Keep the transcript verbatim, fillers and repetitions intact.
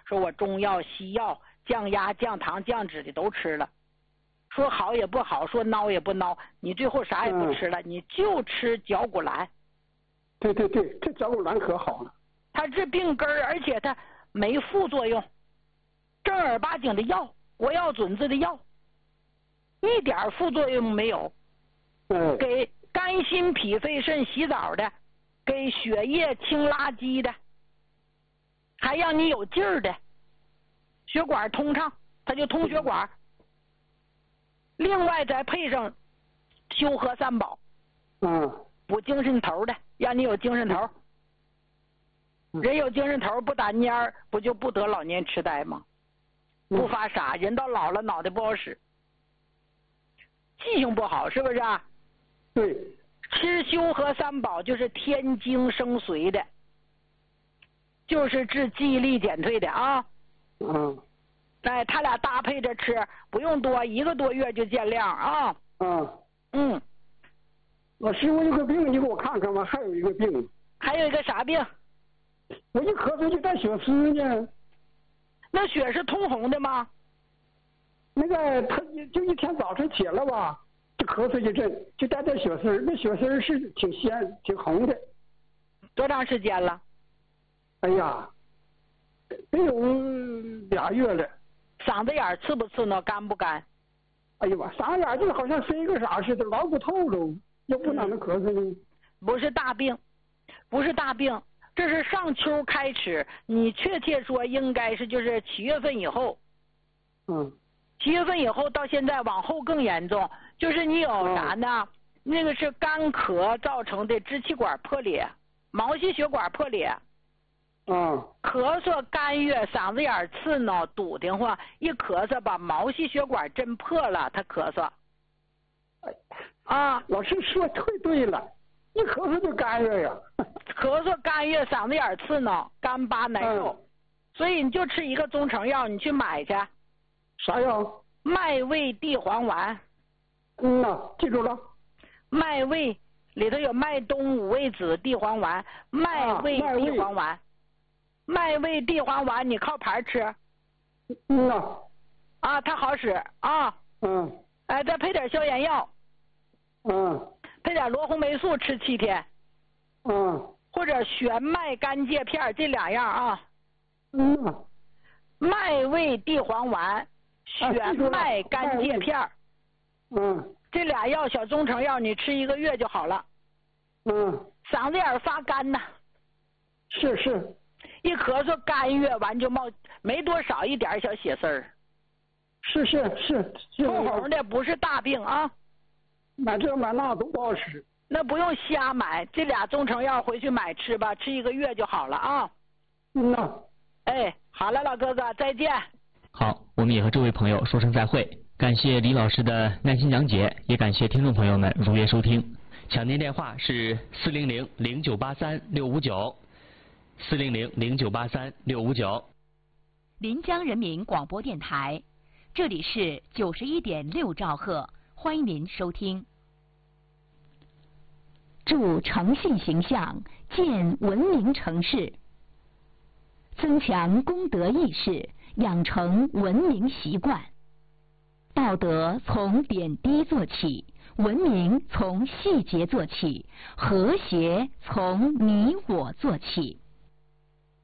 说我中药西药降压降糖降脂的都吃了，说好也不好，说孬也不孬，你最后啥也不吃了，嗯、你就吃绞骨兰。 对对对，这绞骨兰可好了， 它治病根儿，而且它没副作用，正儿八经的药，国药准字的药，一点副作用没有。 嗯， 给肝心脾肺肾洗澡的，给血液清垃圾的，还让你有劲儿的，血管通畅，它就通血管。另外再配上修和三宝， 嗯， 补精神头的，让你有精神头。人有精神头不打蔫儿，不就不得老年痴呆吗？不发傻，人到老了脑袋不好使，记性不好，是不是啊？ 对， 吃修和三宝就是天经生髓的，就是治记忆力减退的啊。 嗯， 哎，他俩搭配着吃，不用多，一个多月就见亮啊。 嗯嗯， 老师，我有个病，你给我看看吧。还有一个病， 还有一个啥病？ 我一咳嗽就带血丝呢。 那血是通红的吗？ 那个他就一天早晨起来吧，这咳嗽一阵，就带点血丝，那血丝是挺鲜、挺红的。 多长时间了？ 哎呀，得有俩月了。 嗓子眼刺不刺挠，干不干？ 哎呀妈，嗓子眼就好像塞个啥似的，牢不透了，要不哪能咳嗽呢？ 不是大病，不是大病，这是上秋开始，你确切说应该是就是七月份以后。 嗯。 七月份以后到现在往后更严重，就是你有啥呢？ 嗯、 那个是干咳造成的支气管破裂、毛细血管破裂。 嗯。 咳嗽、干哕、嗓子眼刺挠、堵得慌，一咳嗽把毛细血管真破了，他咳嗽。啊， 老师说太对了，一咳嗽就干哕呀。 咳嗽、干哕、嗓子眼刺挠、干巴难受，嗯、所以你就吃一个中成药，你去买去。 啥药？ 麦味地黄丸。 嗯呐，记住了。 麦味里头有麦冬、五味子、地黄丸，麦味地黄丸。啊、麦味地黄丸你靠牌吃。 嗯呐。 啊，它好使啊。 嗯。 哎，再配点消炎药。 嗯。 配点罗红霉素吃七天。 嗯。 或者玄麦干芥片，这两样啊。 嗯呐。 麦味地黄丸。玄麦干芥片， 嗯， 这俩药小中成药，你吃一个月就好了。 嗯， 嗓子眼发干呐， 是是， 一咳嗽干哕完就冒没多少一点小血丝儿。 是是是， 通红的不是大病啊。 买这买那都不好使。 那不用瞎买，这俩中成药回去买吃吧，吃一个月就好了啊。 嗯呐， 哎，好了，老哥哥，再见。 好，我们也和这位朋友说声再会。感谢李老师的耐心讲解，也感谢听众朋友们如约收听。抢您电话是四零零零九八三六五九，四零零零九八三六五九。 临江人民广播电台，这里是九十一点六兆赫，欢迎您收听。助诚信形象，建文明城市，增强公德意识，养成文明习惯。道德从点滴做起，文明从细节做起，和谐从你我做起。